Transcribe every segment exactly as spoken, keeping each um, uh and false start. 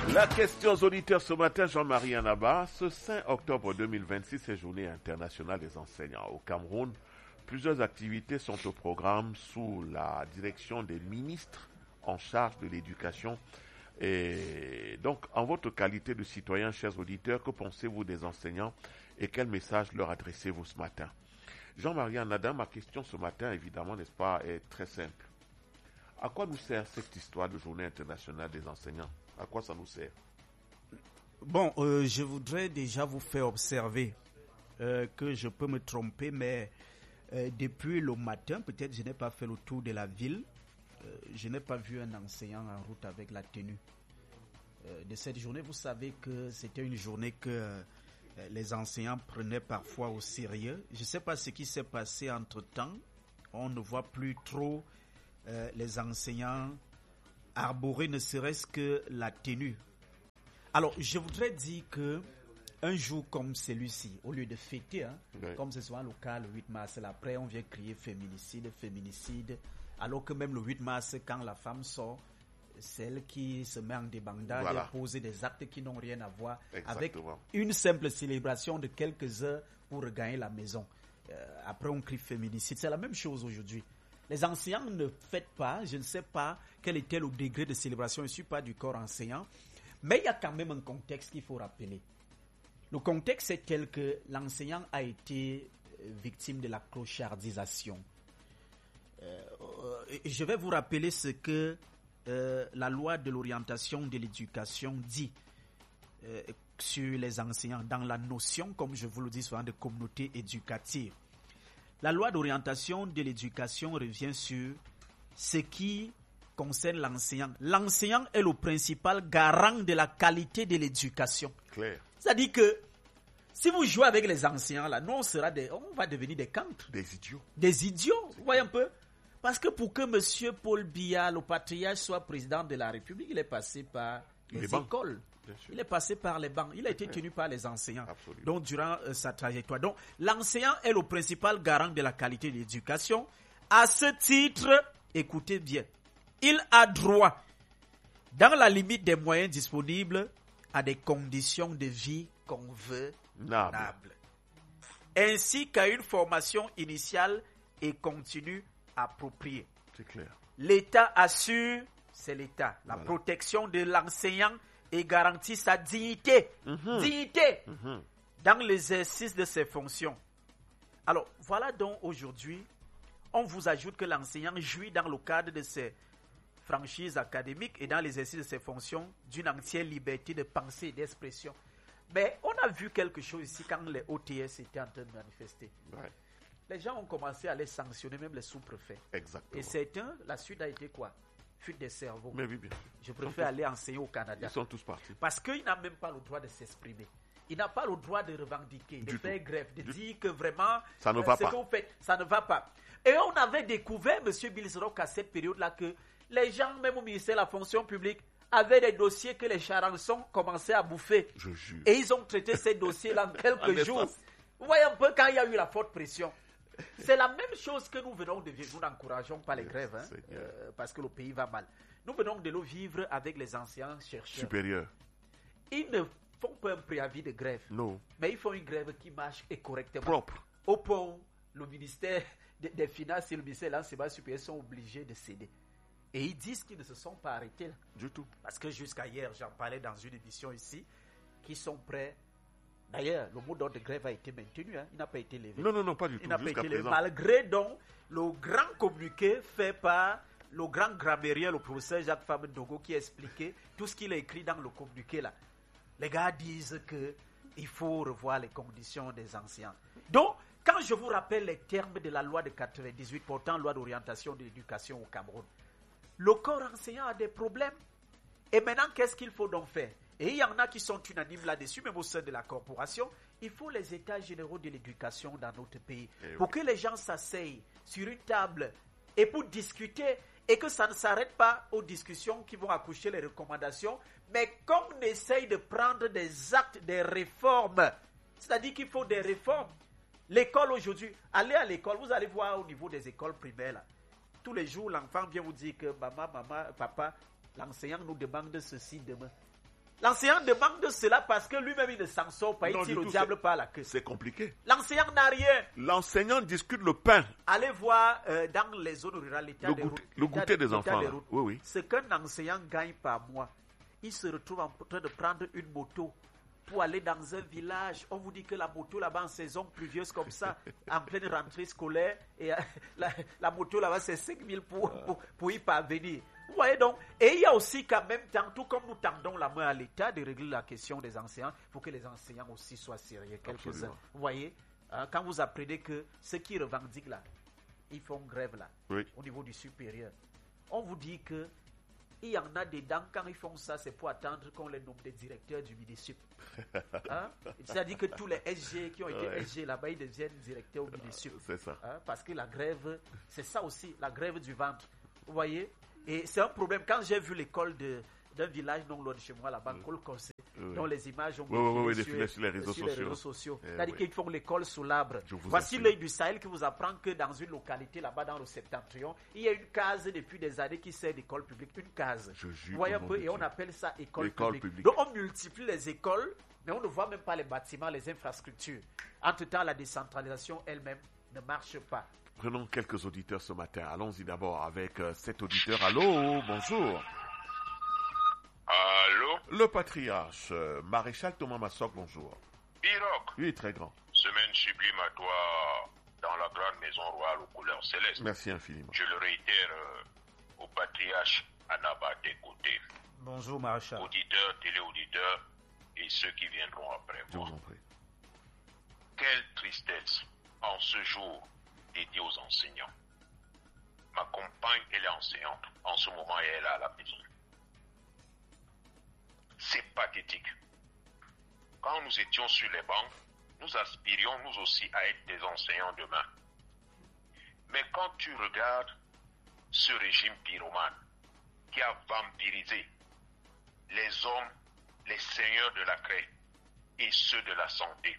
La question aux auditeurs ce matin, Jean-Marie Anaba. Ce cinq octobre deux mille vingt-six est journée internationale des enseignants. Au Cameroun, plusieurs activités sont au programme sous la direction des ministres en charge de l'éducation. Et donc, en votre qualité de citoyen, chers auditeurs, que pensez-vous des enseignants et quel message leur adressez-vous ce matin? Jean-Marie Anada, ma question ce matin, évidemment, n'est-ce pas, est très simple. À quoi nous sert cette histoire de journée internationale des enseignants? À quoi ça nous sert? Bon, euh, je voudrais déjà vous faire observer euh, que je peux me tromper, mais euh, depuis le matin, peut-être je n'ai pas fait le tour de la ville, euh, je n'ai pas vu un enseignant en route avec la tenue euh, de cette journée. Vous savez que c'était une journée que euh, les enseignants prenaient parfois au sérieux. Je ne sais pas ce qui s'est passé entre-temps. On ne voit plus trop euh, les enseignants arborer ne serait-ce que la tenue. Alors, je voudrais dire que un jour comme celui-ci, au lieu de fêter, hein, oui. comme ce soit le cas le huit mars, là, après on vient crier féminicide, féminicide, alors que même le huit mars, quand la femme sort, c'est elle qui se met en débandade voilà. et pose des actes qui n'ont rien à voir Exactement. avec une simple célébration de quelques heures pour regagner la maison. Euh, après on crie féminicide, c'est la même chose aujourd'hui. Les enseignants ne fêtent pas, je ne sais pas quel était le degré de célébration, je ne suis pas du corps enseignant, mais il y a quand même un contexte qu'il faut rappeler. Le contexte est tel que l'enseignant a été victime de la clochardisation. Euh, je vais vous rappeler ce que euh, la loi de l'orientation de l'éducation dit euh, sur les enseignants, dans la notion, comme je vous le dis souvent, de communauté éducative. La loi d'orientation de l'éducation revient sur ce qui concerne l'enseignant. L'enseignant est le principal garant de la qualité de l'éducation. Claire. C'est-à-dire que si vous jouez avec les enseignants, là, nous, on, sera des, on va devenir des cancres. Des idiots. Des idiots, vous voyez un peu. Parce que pour que M. Paul Biya, le patriarche, soit président de la République, il est passé par les, les écoles. Il est passé par les bancs. Il a été tenu par les enseignants. Absolument. Donc, durant euh, sa trajectoire. Donc, l'enseignant est le principal garant de la qualité de l'éducation. À ce titre, écoutez bien, il a droit, dans la limite des moyens disponibles, à des conditions de vie convenables, ainsi qu'à une formation initiale et continue appropriée. C'est clair. L'État assure, c'est l'État, la voilà. protection de l'enseignant et garantit sa dignité, mmh. dignité mmh. dans l'exercice de ses fonctions. Alors, voilà donc aujourd'hui, on vous ajoute que l'enseignant jouit dans le cadre de ses franchises académiques et dans l'exercice de ses fonctions d'une entière liberté de pensée et d'expression. Mais on a vu quelque chose ici quand les O T S étaient en train de manifester. Ouais. Les gens ont commencé à les sanctionner, même les sous-préfets. Exactement. Et certains, la suite a été quoi? Fuite des cerveaux. Mais oui, bien. Je préfère aller enseigner au Canada. Ils sont tous partis. Parce qu'il n'a même pas le droit de s'exprimer. Il n'a pas le droit de revendiquer, de du faire tout. grève, de du dire que vraiment ça ne va ce pas. que vous faites, ça ne va pas. Et on avait découvert, M. Bilsrock, à cette période-là, que les gens, même au ministère de la fonction publique, avaient des dossiers que les charançons commençaient à bouffer. Je jure. Et ils ont traité ces dossiers-là en quelques jours. Vous voyez un peu quand il y a eu la forte pression. C'est la même chose que nous venons de vivre. Nous n'encourageons pas les yes, grèves, hein, euh, parce que le pays va mal. Nous venons de le vivre avec les anciens chercheurs. Supérieurs. Ils ne font pas un préavis de grève. Non. Mais ils font une grève qui marche et correctement. Propre. Au point où le ministère des, des Finances et le ministère de l'enseignement supérieur sont obligés de céder. Et ils disent qu'ils ne se sont pas arrêtés là. Du tout. Parce que jusqu'à hier, j'en parlais dans une émission ici, qui sont prêts. D'ailleurs, le mot d'ordre de grève a été maintenu, hein. Il n'a pas été levé. Non, non, non, pas du Il tout. n'a pas été levé. Malgré donc le grand communiqué fait par le grand grammairien, le professeur Jacques Fabre Dogo, qui a expliqué tout ce qu'il a écrit dans le communiqué là. Les gars disent qu'il faut revoir les conditions des enseignants. Donc, quand je vous rappelle les termes de la loi de quatre-vingt-dix-huit portant loi d'orientation de l'éducation au Cameroun, le corps enseignant a des problèmes. Et maintenant, qu'est-ce qu'il faut donc faire? Et il y en a qui sont unanimes là-dessus, même au sein de la corporation. Il faut les états généraux de l'éducation dans notre pays. Et pour oui. que les gens s'asseyent sur une table et pour discuter et que ça ne s'arrête pas aux discussions qui vont accoucher les recommandations, mais qu'on essaye de prendre des actes, des réformes. C'est-à-dire qu'il faut des réformes. L'école aujourd'hui, allez à l'école, vous allez voir au niveau des écoles primaires là. Tous les jours, l'enfant vient vous dire que maman, maman, papa, l'enseignant nous demande ceci demain. L'enseignant demande cela parce que lui-même, il ne s'en sort pas. Il tire le diable par la queue. C'est compliqué. L'enseignant n'a rien. L'enseignant discute le pain. Allez voir euh, dans les zones rurales l'état le des, goûter, le goûter des enfants. Des routes. Oui, oui. Ce qu'un enseignant gagne par mois, il se retrouve en train de prendre une moto pour aller dans un village. On vous dit que la moto là-bas en saison pluvieuse comme ça, en pleine rentrée scolaire, et euh, la, la moto là-bas c'est cinq mille pour, pour, pour y parvenir. Vous voyez donc, et il y a aussi qu'en même temps, tout comme nous tendons la main à l'État de régler la question des enseignants, il faut que les enseignants aussi soient sérieux. Quelques-uns. Vous voyez, hein, quand vous apprenez que ceux qui revendiquent là, ils font grève là, oui. au niveau du supérieur, on vous dit que il y en a dedans, quand ils font ça, c'est pour attendre qu'on les nomme des directeurs du Minisup. Hein? C'est-à-dire que tous les S G qui ont été ouais. S G là-bas, ils deviennent directeurs au Minisup. C'est ça. Hein? Parce que la grève, c'est ça aussi, la grève du ventre. Vous voyez? Et c'est un problème. Quand j'ai vu l'école de, d'un village non loin de chez moi, là-bas, Col Conseil, oui. dont les images ont oui, oui, oui, sur, sur les réseaux sur sociaux. Les réseaux sociaux. Eh C'est-à-dire oui. qu'ils font l'école sous l'arbre. Voici assure. l'œil du Sahel qui vous apprend que dans une localité, là-bas, dans le septentrion, il y a une case depuis des années qui sert d'école publique. Une case. Je jure. Vous voyez un peu, et on appelle ça école, école publique. publique. Donc on multiplie les écoles, mais on ne voit même pas les bâtiments, les infrastructures. Entre-temps, la décentralisation elle-même ne marche pas. Prenons quelques auditeurs ce matin. Allons-y d'abord avec euh, cet auditeur. Allô, bonjour. Allô? Le patriarche, euh, maréchal Thomas Massok, bonjour. Iroc. Oui, très grand. Semaine sublime à toi dans la grande maison royale aux couleurs célestes. Merci infiniment. Je le réitère euh, au patriarche Anaba tes côtés. Bonjour, maréchal. Auditeurs, téléauditeurs et ceux qui viendront après Je moi. vous en prie. Quelle tristesse en ce jour dédié aux enseignants. Ma compagne, elle est enseignante. En ce moment, elle est à la maison. C'est pathétique. Quand nous étions sur les bancs, nous aspirions nous aussi à être des enseignants demain. Mais quand tu regardes ce régime pyromane qui a vampirisé les hommes, les seigneurs de la craie et ceux de la santé,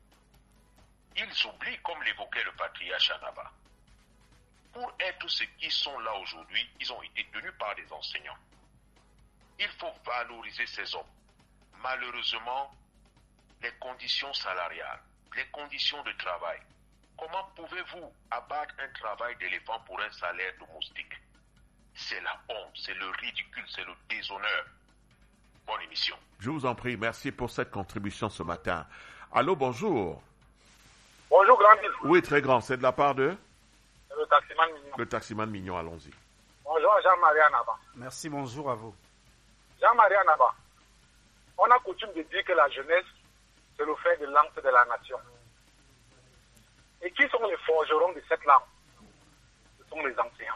ils oublient, comme l'évoquait le patriarche Anaba. Pour être ceux qui sont là aujourd'hui, ils ont été tenus par des enseignants. Il faut valoriser ces hommes. Malheureusement, les conditions salariales, les conditions de travail. Comment pouvez-vous abattre un travail d'éléphant pour un salaire de moustique? C'est la honte, c'est le ridicule, c'est le déshonneur. Bonne émission. Je vous en prie, merci pour cette contribution ce matin. Allô, bonjour. Bonjour, grand ministre. Oui, très grand. C'est de la part de Le taximan Mignon. Le taximan Mignon, allons-y. Bonjour, Jean-Marie Anaba. Merci, bonjour à vous. Jean-Marie Anaba, on a coutume de dire que la jeunesse, c'est le fer de lance de la nation. Et qui sont les forgerons de cette lame? Ce sont les enseignants.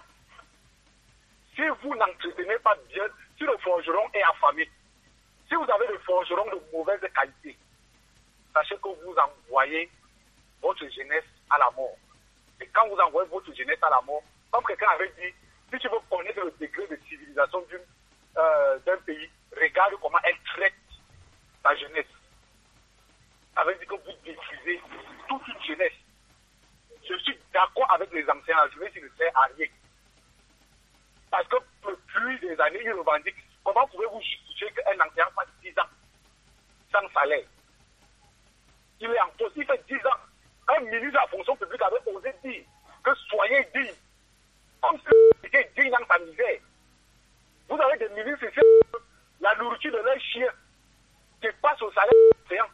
Si vous n'entretenez pas bien, si le forgeron est affamé, si vous avez des forgerons de mauvaise qualité, sachez que vous envoyez votre jeunesse à la mort. Et quand vous envoyez votre jeunesse à la mort, comme quelqu'un avait dit, si tu veux connaître le degré de civilisation d'une, euh, d'un pays, regarde comment elle traite sa jeunesse. Ça veut dire que vous détruisez toute une jeunesse. Je suis d'accord avec les anciens, la jeunesse ne sert à rien. Parce que depuis des années, ils revendiquent. Comment pouvez-vous justifier qu'un enseignant fasse dix ans sans salaire? Il est en poste, il fait dix ans. Un ministre de la fonction publique avait osé dire que soyez digne. Comme si vous étiez digne dans sa misère. Vous avez des ministres ici, la nourriture de leurs chiens dépasse au salaire des enseignants.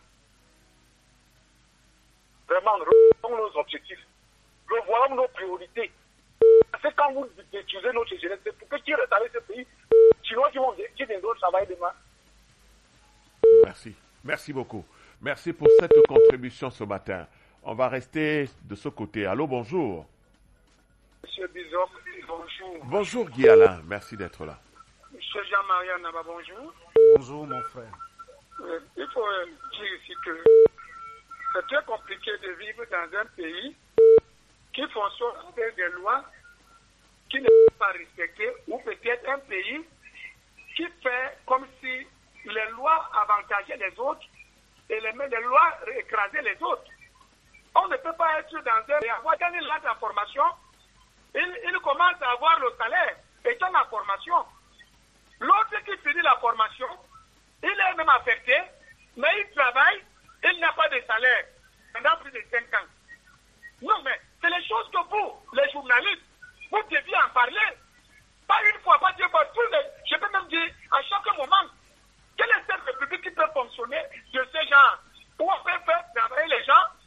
Vraiment, revoyons nos objectifs. Revoyons nos priorités. C'est quand vous détruisez notre jeunesse, c'est pour que qui reste avec ce pays, sinon qui vont qui viendront travailler demain. Merci. Merci beaucoup. Merci pour cette contribution ce matin. On va rester de ce côté. Allô, bonjour. Monsieur Bizot, bonjour. Bonjour Guy Alain, merci d'être là. Monsieur Jean-Marie Anaba, bonjour. Bonjour mon frère. Euh, il faut euh, dire ici que c'est très compliqué de vivre dans un pays qui fonctionne avec des lois qui ne sont pas respectées, ou peut-être un pays qui fait comme si les lois avantageaient les autres et les, les lois écrasaient les autres. On ne peut pas être dans un pays, avoir gagné la formation, il, il commence à avoir le salaire étant en formation. L'autre qui finit la formation, il est Vous deviez en parler. Pas une fois, pas deux fois, tous les, je peux même dire à chaque moment. Quelle est cette république qui peut fonctionner de ce genre? Où on peut faire travailler les gens